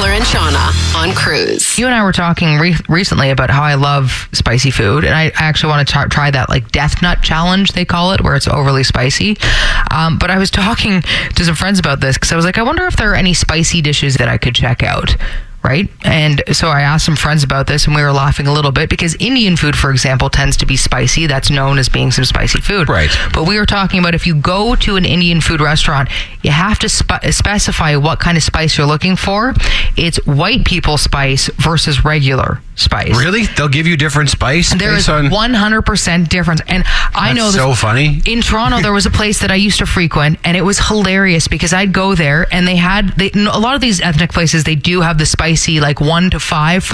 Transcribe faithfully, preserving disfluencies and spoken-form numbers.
Taylor and Shauna on Cruise. You and I were talking re- recently about how I love spicy food, and I actually want to t- try that like death nut challenge, they call it, where it's overly spicy. Um, but I was talking to some friends about this because I was like, I wonder if there are any spicy dishes that I could check out. Right? And so I asked some friends about this, and we were laughing a little bit because Indian food, for example, tends to be spicy. That's known as being some spicy food. Right. But we were talking about if you go to an Indian food restaurant, you have to spe- specify what kind of spice you're looking for. It's white people spice versus regular spice. Really? They'll give you different spice? There is on... one hundred percent difference. And I That's know this. so funny. In Toronto, there was a place that I used to frequent, and it was hilarious because I'd go there and they had, they, a lot of these ethnic places, they do have the spicy like one to five